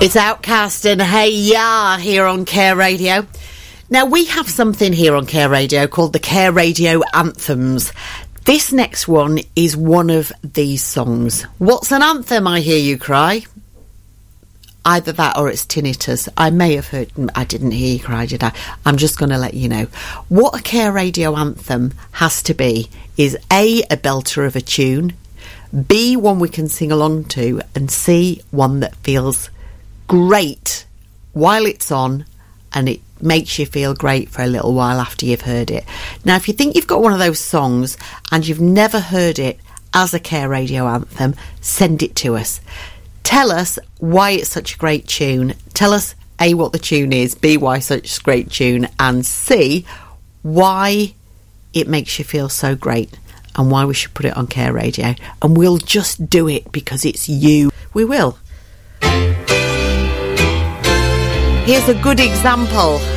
It's Outcast and Hey Ya here on Care Radio. Now, we have something here on Care Radio called the Care Radio Anthems. This next one is one of these songs. What's an anthem, I hear you cry? Either that or it's tinnitus. I may have heard, I didn't hear you cry, did I? I'm just going to let you know. What a Care Radio anthem has to be is A, a belter of a tune, B, one we can sing along to, and C, one that feels great while it's on and it makes you feel great for a little while after you've heard it. Now, if you think you've got one of those songs and you've never heard it as a Care Radio anthem, send it to us. Tell us why it's such a great tune. Tell us A, what the tune is, B, why such a great tune, and C, why it makes you feel so great and why we should put it on Care Radio. And we'll just do it because it's you. We will. Here's a good example